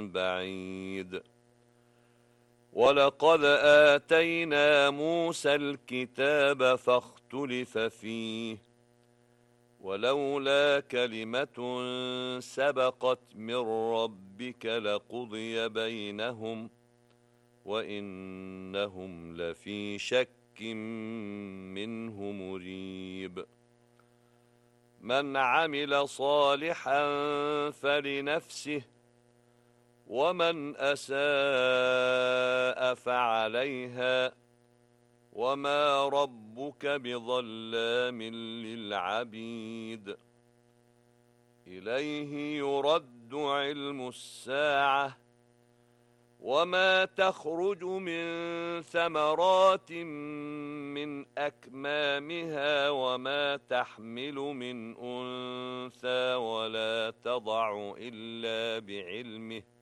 بعيد. ولقد آتينا موسى الكتاب فاختلف فيه، ولولا كلمة سبقت من ربك لقضي بينهم وإنهم لفي شك منه مريب. من عمل صالحا فلنفسه ومن أساء فعليها وما ربك بظلام للعبيد. إليه يرد علم الساعة وما تخرج من ثمرات من أكمامها وما تحمل من أنثى ولا تضع إلا بعلمه